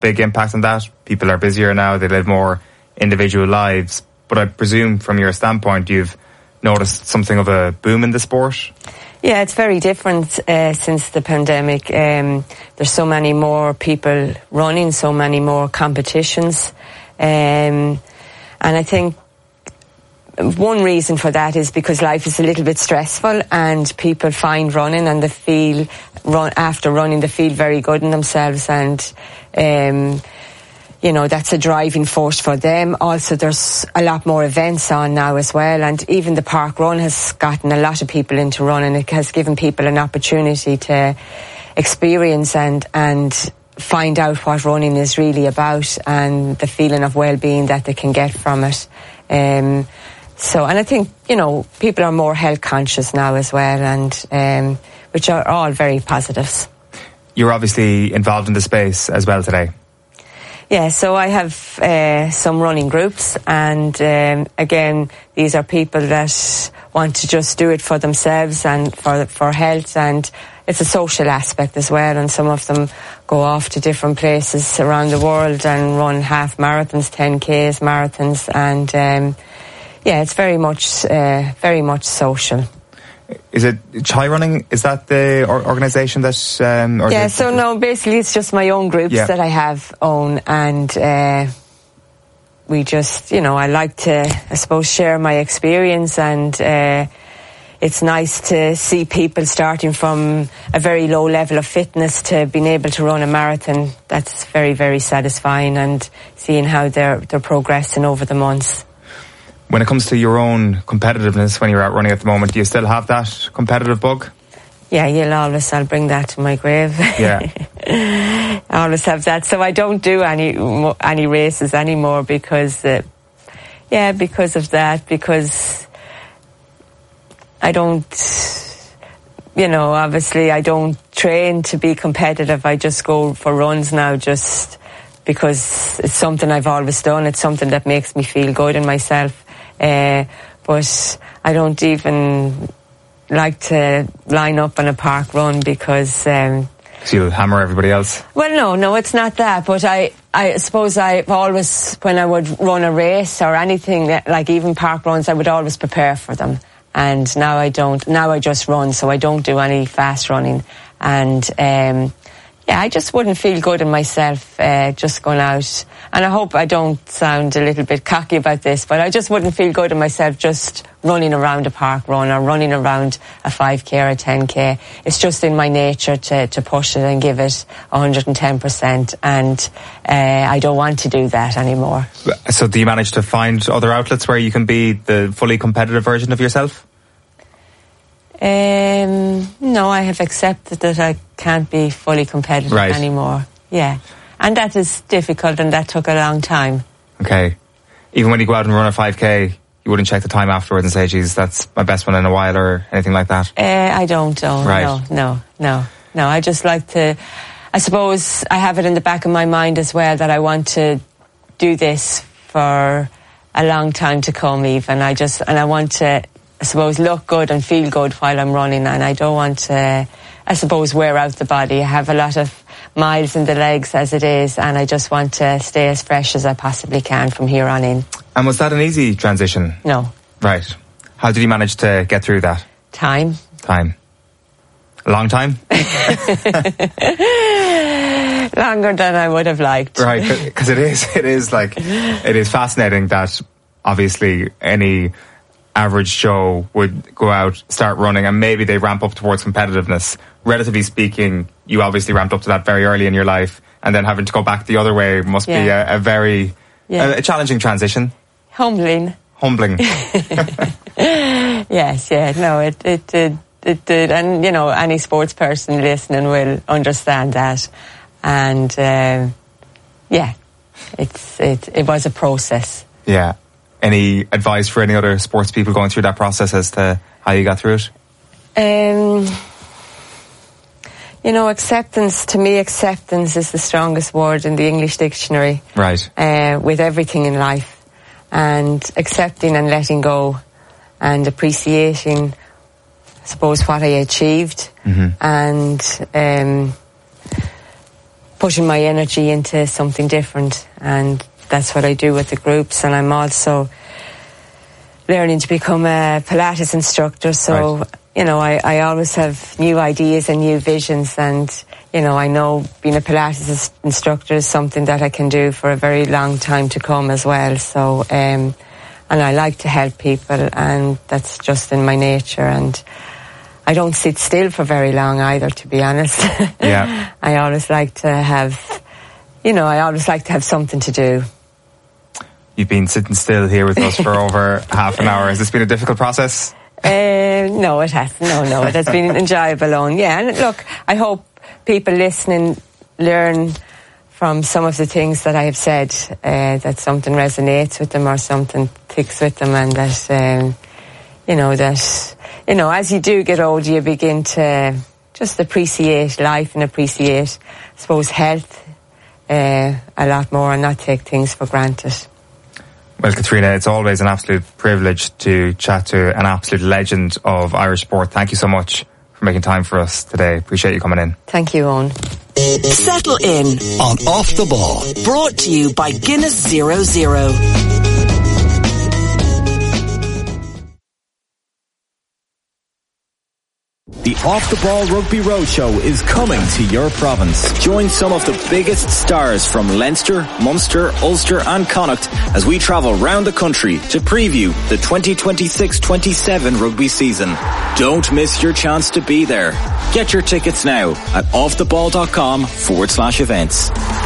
big impact on that? People are busier now, they live more individual lives, but I presume from your standpoint you've noticed something of a boom in the sport? Yeah, it's very different since the pandemic. There's so many more people running, so many more competitions. And I think one reason for that is because life is a little bit stressful and people find running and after running they feel very good in themselves, and that's a driving force for them. Also, there's a lot more events on now as well, and even the park run has gotten a lot of people into running. It has given people an opportunity to experience and find out what running is really about and the feeling of well-being that they can get from it. And I think, people are more health conscious now as well, and which are all very positives. You're obviously involved in the space as well today. Yeah, so I have some running groups, and again, these are people that want to just do it for themselves and for health, and it's a social aspect as well, and some of them go off to different places around the world and run half marathons, 10Ks, marathons, and it's very much social. Is it Chai Running? Is that the organisation that? Basically it's just my own groups that I have own, and we just, I like to, I suppose, share my experience, and it's nice to see people starting from a very low level of fitness to being able to run a marathon. That's very, very satisfying, and seeing how they're progressing over the months. When it comes to your own competitiveness when you're out running at the moment, do you still have that competitive bug? Yeah, I'll bring that to my grave. Yeah. I always have that. So I don't do any races anymore because of that, because I don't, obviously I don't train to be competitive. I just go for runs now just because it's something I've always done. It's something that makes me feel good in myself. But I don't even like to line up on a park run because... So you'll hammer everybody else? Well, no, it's not that. But I suppose I've always, when I would run a race or anything, like even park runs, I would always prepare for them. And now I don't. Now I just run, so I don't do any fast running. And... I just wouldn't feel good in myself just going out. And I hope I don't sound a little bit cocky about this, but I just wouldn't feel good in myself just running around a park run or running around a 5K or a 10K. It's just in my nature to push it and give it 110%. And I don't want to do that anymore. So do you manage to find other outlets where you can be the fully competitive version of yourself? No, I have accepted that I can't be fully competitive anymore. Yeah. And that is difficult, and that took a long time. Okay. Even when you go out and run a 5K, you wouldn't check the time afterwards and say, geez, that's my best one in a while, or anything like that? I don't. Right. No. I just like to... I suppose I have it in the back of my mind as well that I want to do this for a long time to come even. I want to... I suppose, look good and feel good while I'm running, and I don't want to, I suppose, wear out the body. I have a lot of miles in the legs as it is, and I just want to stay as fresh as I possibly can from here on in. And was that an easy transition? No. Right. How did you manage to get through that? Time. A long time? Longer than I would have liked. Right, because it is fascinating that obviously any average Joe would go out, start running, and maybe they ramp up towards competitiveness. Relatively speaking, you obviously ramped up to that very early in your life, and then having to go back the other way must be a very challenging transition. Humbling. Yes, no, it did, and any sports person listening will understand that, and it was a process. Yeah. Any advice for any other sports people going through that process as to how you got through it? Acceptance, to me, acceptance is the strongest word in the English dictionary. Right. With everything in life. And accepting and letting go and appreciating, I suppose, what I achieved. Mm-hmm. And putting my energy into something different, and that's what I do with the groups. And I'm also learning to become a Pilates instructor, so right. You know, I always have new ideas and new visions, and you know, I know being a Pilates instructor is something that I can do for a very long time to come as well. So and I like to help people, and that's just in my nature, and I don't sit still for very long either, to be honest. Yeah. I always like to have something to do. You've been sitting still here with us for over half an hour. Has this been a difficult process? No, it hasn't. No, it has been enjoyable. And look, I hope people listening learn from some of the things that I have said, that something resonates with them or something ticks with them, and that, as you do get older, you begin to just appreciate life and appreciate, I suppose, health a lot more, and not take things for granted. Well, Katrina, it's always an absolute privilege to chat to an absolute legend of Irish sport. Thank you so much for making time for us today. Appreciate you coming in. Thank you, Owen. Settle in on Off the Ball. Brought to you by Guinness 00. The Off the Ball Rugby Roadshow is coming to your province. Join some of the biggest stars from Leinster, Munster, Ulster and Connacht as we travel round the country to preview the 2026-27 rugby season. Don't miss your chance to be there. Get your tickets now at offtheball.com/events.